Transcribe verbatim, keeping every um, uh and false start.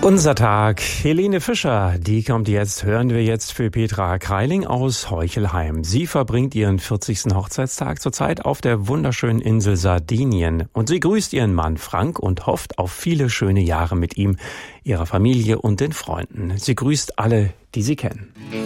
Unser Tag. Helene Fischer, die kommt jetzt, hören wir jetzt für Petra Kreiling aus Heuchelheim. Sie verbringt ihren vierzigsten Hochzeitstag zurzeit auf der wunderschönen Insel Sardinien. Und sie grüßt ihren Mann Frank und hofft auf viele schöne Jahre mit ihm, ihrer Familie und den Freunden. Sie grüßt alle, die sie kennen.